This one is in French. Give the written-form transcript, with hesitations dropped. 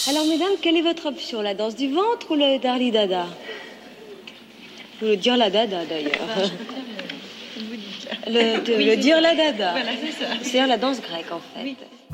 Alors, mesdames, quelle est votre option? La danse du ventre ou le Darli Dada? Vous le dire la Dada, d'ailleurs. Le dire la Dada. Voilà, c'est ça. C'est la danse grecque, en fait. Oui.